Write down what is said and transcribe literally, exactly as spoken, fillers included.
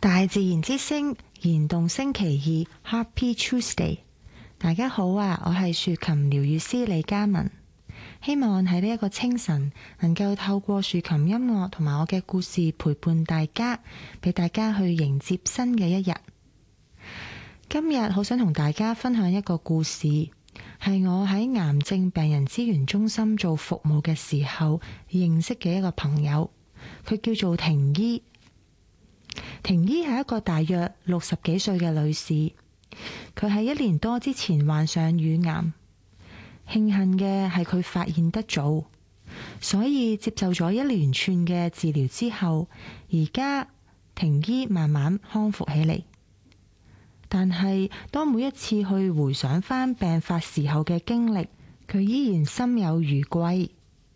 大自然之聲燃動星期二 Happy Tuesday， 大家好啊！我係豎琴療癒師李嘉文，希望喺呢一個清晨能夠透過豎琴音樂同埋我嘅故事陪伴大家，俾大家去迎接新嘅一日。今日好想同大家分享一個故事，係我喺癌症病人資源中心做服務嘅時候認識嘅一個朋友，佢叫做婷姨。婷姨係一個大約六十幾歲嘅女士，佢喺一年多之前患上乳癌，慶幸嘅係佢發現得早，所以接受咗一連串嘅治療之後，而家婷姨慢慢康復起嚟。但係當每一次去回想返病發時候嘅經歷，佢依然心有餘悸。